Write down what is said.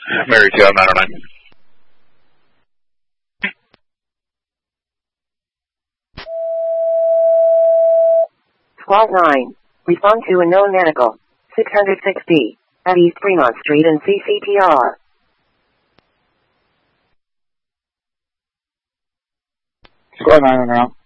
Mary 2909. Squad 9. Respond to unknown medical. 660. At East Fremont Street and CCTR. Squad 9 on route.